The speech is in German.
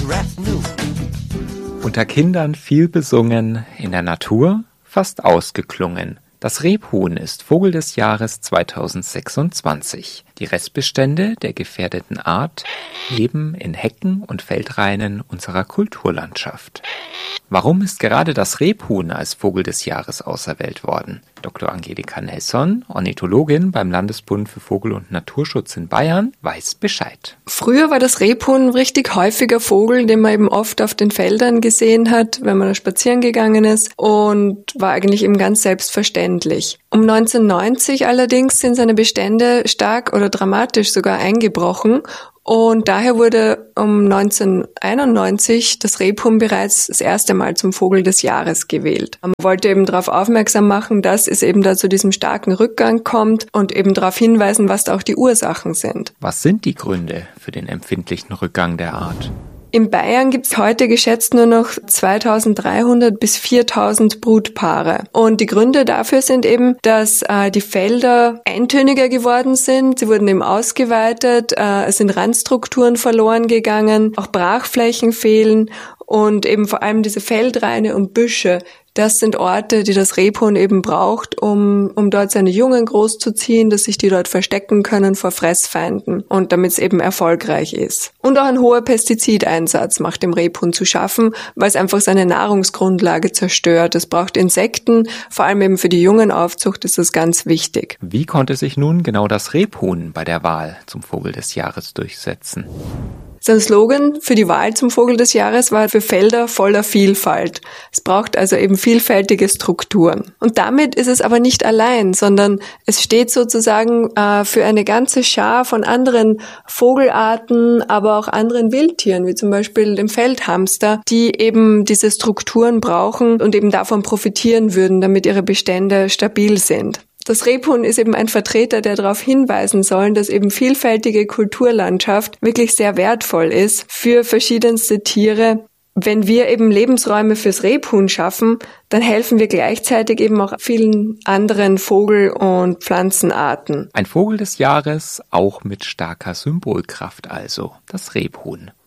Unter Kindern viel besungen, in der Natur fast ausgeklungen. Das Rebhuhn ist Vogel des Jahres 2026. Die Restbestände der gefährdeten Art leben in Hecken und Feldrainen unserer Kulturlandschaft. Warum ist gerade das Rebhuhn als Vogel des Jahres auserwählt worden? Dr. Angelika Nelson, Ornithologin beim Landesbund für Vogel- und Naturschutz in Bayern, weiß Bescheid. Früher war das Rebhuhn ein richtig häufiger Vogel, den man eben oft auf den Feldern gesehen hat, wenn man da spazieren gegangen ist, und war eigentlich eben ganz selbstverständlich. Um 1990 allerdings sind seine Bestände stark oder dramatisch sogar eingebrochen. Und daher wurde um 1991 das Rebhuhn bereits das erste Mal zum Vogel des Jahres gewählt. Man wollte eben darauf aufmerksam machen, dass es eben da zu diesem starken Rückgang kommt und eben darauf hinweisen, was da auch die Ursachen sind. Was sind die Gründe für den empfindlichen Rückgang der Art? In Bayern gibt es heute geschätzt nur noch 2300 bis 4000 Brutpaare. Und die Gründe dafür sind eben, dass die Felder eintöniger geworden sind, sie wurden eben ausgeweitet, es sind Randstrukturen verloren gegangen, auch Brachflächen fehlen und eben vor allem diese Feldraine und Büsche. Das sind Orte, die das Rebhuhn eben braucht, um dort seine Jungen großzuziehen, dass sich die dort verstecken können vor Fressfeinden und damit es eben erfolgreich ist. Und auch ein hoher Pestizideinsatz macht dem Rebhuhn zu schaffen, weil es einfach seine Nahrungsgrundlage zerstört. Es braucht Insekten, vor allem eben für die Jungenaufzucht ist das ganz wichtig. Wie konnte sich nun genau das Rebhuhn bei der Wahl zum Vogel des Jahres durchsetzen? Sein Slogan für die Wahl zum Vogel des Jahres war für Felder voller Vielfalt. Es braucht also eben vielfältige Strukturen. Und damit ist es aber nicht allein, sondern es steht sozusagen für eine ganze Schar von anderen Vogelarten, aber auch anderen Wildtieren, wie zum Beispiel dem Feldhamster, die eben diese Strukturen brauchen und eben davon profitieren würden, damit ihre Bestände stabil sind. Das Rebhuhn ist eben ein Vertreter, der darauf hinweisen soll, dass eben vielfältige Kulturlandschaft wirklich sehr wertvoll ist für verschiedenste Tiere. Wenn wir eben Lebensräume fürs Rebhuhn schaffen, dann helfen wir gleichzeitig eben auch vielen anderen Vogel- und Pflanzenarten. Ein Vogel des Jahres, auch mit starker Symbolkraft also, das Rebhuhn.